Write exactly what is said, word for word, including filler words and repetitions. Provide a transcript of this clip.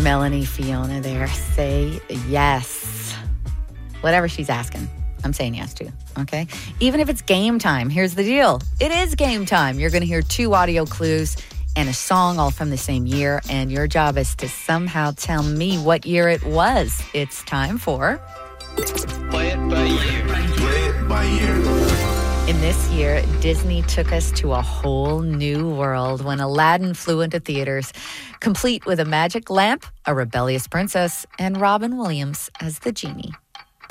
Melanie Fiona there. Say yes. Whatever she's asking, I'm saying yes to, okay? Even if it's game time, here's the deal. It is game time. You're going to hear two audio clues and a song all from the same year, and your job is to somehow tell me what year it was. It's time for... Play it by ear. Play it by ear. In this year, Disney took us to a whole new world when Aladdin flew into theaters, complete with a magic lamp, a rebellious princess, and Robin Williams as the genie.